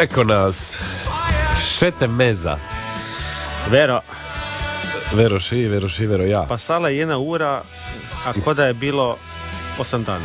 Eko nas. Šete meza. Vero ši, vero ja. pasala je 1 ura, a ko da je bilo 8 dana.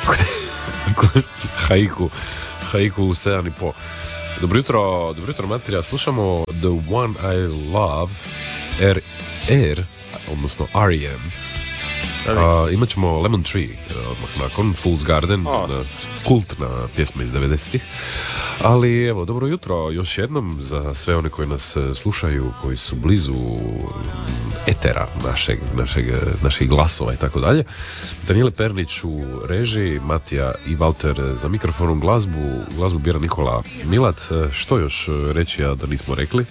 Haiku u 7:30. Dobro jutro Matrija, slušamo The One I Love, R, odnosno R.E.M. Imat ćemo Lemon Tree odmah nakon, Fool's Garden, kultna pjesma iz 90-ih. Ali evo, dobro jutro još jednom za sve one koji nas slušaju, koji su blizu etera naših glasova i tako dalje. Daniele Pernić u režiji, Matija i Valter za mikrofonom, glazbu bira Nikola Milat. Što još reći, a da nismo rekli?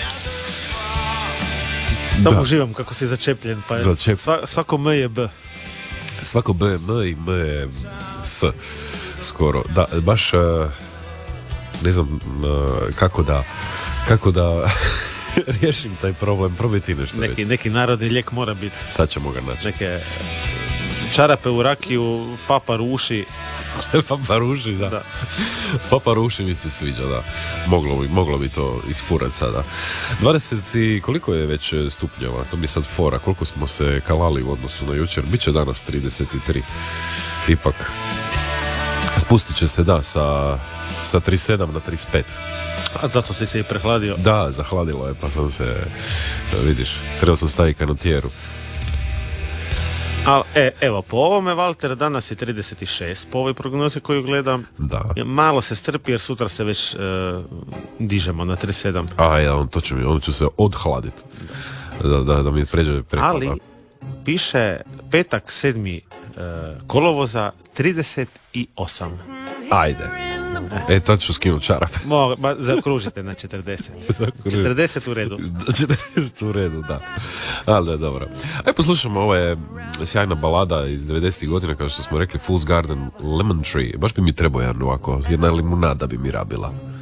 Samo uživam kako si začepljen, pa svako M je B. Svako B je M i M je S. Skoro. Da, baš ne znam kako da riješim taj problem. Probajte nešto. Neki narodni lijek mora biti. Sad ćemo ga naći. Neke čarape u rakiju, papa ruši. Papa ruši, da. Papa ruši mi se sviđa, da. Moglo bi to isfurat sada. 20 i koliko je već stupnjeva? To mi sad fora. Koliko smo se kalali u odnosu na jučer? Biće danas 33. Ipak. Spustit će se, da, sa 37 na 35. A zato si se i prehladio. Da, zahladilo je, pa sam se, vidiš, trebao sam staviti kanotjeru. Evo, po ovome, Valter, danas je 36, po ovoj prognozi koju gledam. Da. Malo se strpi jer sutra se već dižemo na 37. On ću se odhladiti. Da mi pređe preko. Ali, piše petak 7. kolovoza 38. Ajde. Tad ću skinuti čarape. Zakružite na 40. 40 u redu. 40 u redu, da. Ali da je dobro. Ajde poslušamo, ovo je sjajna balada iz 90. godina, kao što smo rekli, Fool's Garden, Lemon Tree. Baš bi mi trebao jedna limunada bi mi rabila.